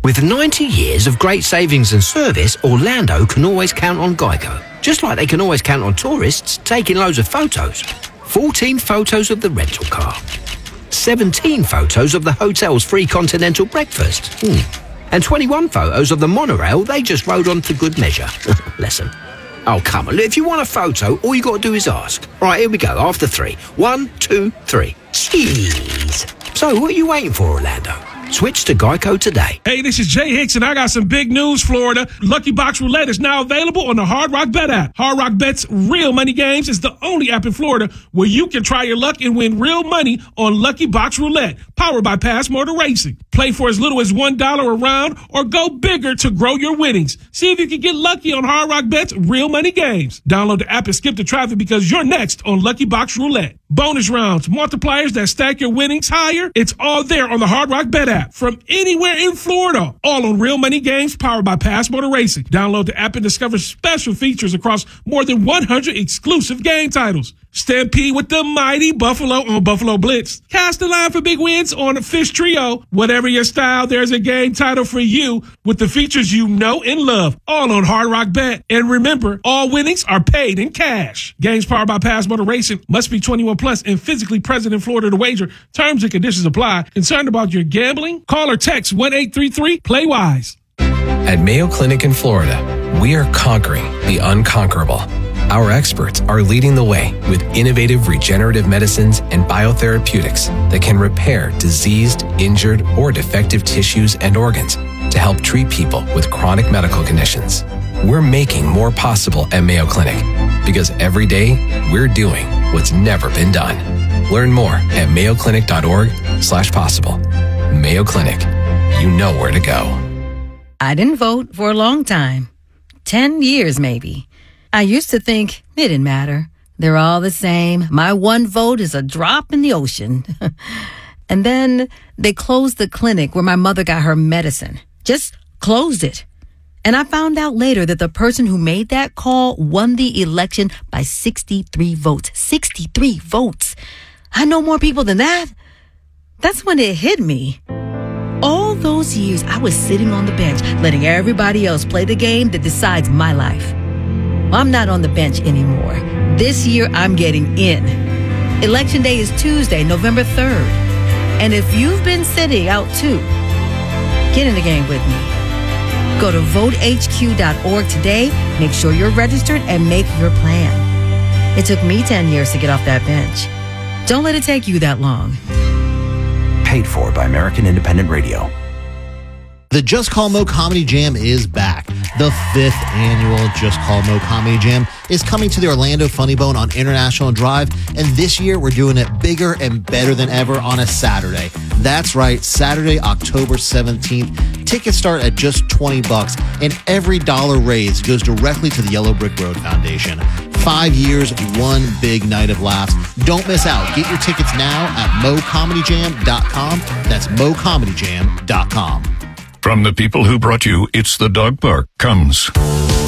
With 90 years of great savings and service, Orlando can always count on Geico. Just like they can always count on tourists taking loads of photos. 14 photos of the rental car. 17 photos of the hotel's free continental breakfast. And 21 photos of the monorail they just rode on for good measure. Lesson. Oh, come on. If you want a photo, all you got to do is ask. Right, here we go. After 3. 1, 2, 3. Jeez. So, what are you waiting for, Orlando? Switch to Geico today. Hey, this is Jay Hicks, and I got some big news, Florida. Lucky Box Roulette is now available on the Hard Rock Bet app. Hard Rock Bet's Real Money Games is the only app in Florida where you can try your luck and win real money on Lucky Box Roulette, powered by Pass Motor Racing. Play for as little as $1 a round or go bigger to grow your winnings. See if you can get lucky on Hard Rock Bet's Real Money Games. Download the app and skip the traffic because you're next on Lucky Box Roulette. Bonus rounds, multipliers that stack your winnings higher. It's all there on the Hard Rock Bet app from anywhere in Florida. All on Real Money Games powered by Pass Motor Racing. Download the app and discover special features across more than 100 exclusive game titles. Stampede with the mighty Buffalo on Buffalo Blitz. Cast the line for big wins on Fish Trio. Whatever your style, there's a game title for you with the features you know and love. All on Hard Rock Bet. And remember, all winnings are paid in cash. Games powered by Pass Motor Racing. Must be 21 plus and physically present in Florida to wager. Terms and conditions apply. Concerned about your gambling? Call or text 1-833-PLAY-WISE. At Mayo Clinic in Florida, we are conquering the unconquerable. Our experts are leading the way with innovative regenerative medicines and biotherapeutics that can repair diseased, injured, or defective tissues and organs to help treat people with chronic medical conditions. We're making more possible at Mayo Clinic because every day we're doing what's never been done. Learn more at mayoclinic.org/possible. Mayo Clinic, you know where to go. I didn't vote for a long time. 10 years, maybe. I used to think it didn't matter. They're all the same. My one vote is a drop in the ocean. And then they closed the clinic where my mother got her medicine. Just closed it. And I found out later that the person who made that call won the election by 63 votes. 63 votes. I know more people than that. That's when it hit me. All those years I was sitting on the bench, letting everybody else play the game that decides my life. I'm not on the bench anymore. This year, I'm getting in. Election day is Tuesday, November 3rd. And if you've been sitting out too, get in the game with me. Go to votehq.org today, make sure you're registered, and make your plan. It took me 10 years to get off that bench. Don't let it take you that long. Paid for by American Independent Radio. The Just Call Mo Comedy Jam is back. The 5th annual Just Call Mo Comedy Jam is coming to the Orlando Funny Bone on International Drive, and this year we're doing it bigger and better than ever on a Saturday. That's right, Saturday, October 17th. Tickets start at just $20, and every dollar raised goes directly to the Yellow Brick Road Foundation. 5 years, one big night of laughs. Don't miss out. Get your tickets now at mocomedyjam.com. That's mocomedyjam.com. From the people who brought you It's the Dog Park comes